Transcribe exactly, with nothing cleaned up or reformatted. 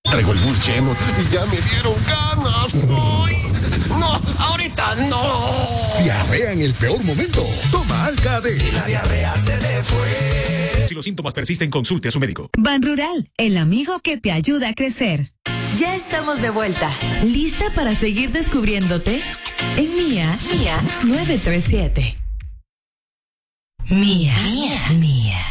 Traigo el bus lleno y ya me dieron ganas. ¡Ay! ¡No! ¡Ahorita no! Diarrea en el peor momento. Toma Alka-D. Y la diarrea se te fue. Si los síntomas persisten, consulte a su médico. Ban Rural, el amigo que te ayuda a crecer. Ya estamos de vuelta. ¿Lista para seguir descubriéndote? En Mía, Mía nueve tres siete. Mía, Mía, Mía.